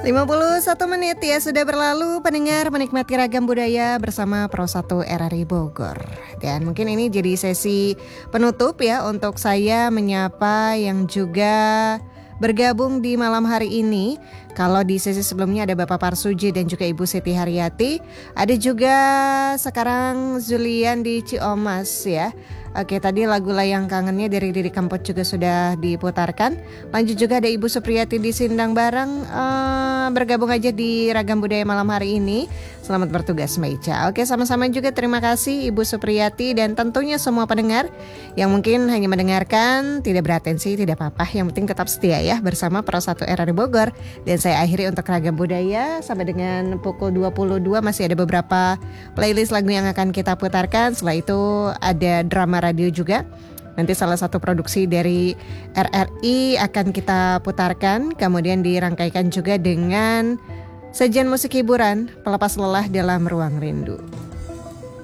51 menit ya sudah berlalu, pendengar menikmati ragam budaya bersama Pro 1 RRI Bogor. Dan mungkin ini jadi sesi penutup ya untuk saya menyapa yang juga bergabung di malam hari ini. Kalau di sesi sebelumnya ada Bapak Parsuji dan juga Ibu Siti Haryati. Ada juga sekarang Zulian di Ciomas ya. Oke, tadi lagu Layang Kangennya dari Didi Kempot juga sudah diputarkan. Lanjut juga ada Ibu Supriyati di Sindang Barang, bergabung aja di Ragam Budaya malam hari ini. Selamat bertugas Meica. Oke, sama-sama juga terima kasih Ibu Supriyati dan tentunya semua pendengar yang mungkin hanya mendengarkan, tidak beratensi, tidak apa-apa. Yang penting tetap setia ya bersama Pro 1 RRI Bogor. Dan saya akhiri untuk Ragam Budaya sampai dengan pukul 22 masih ada beberapa playlist lagu yang akan kita putarkan. Setelah itu ada drama radio juga. Nanti salah satu produksi dari RRI akan kita putarkan. Kemudian dirangkaikan juga dengan sajian musik hiburan pelepas lelah dalam ruang rindu.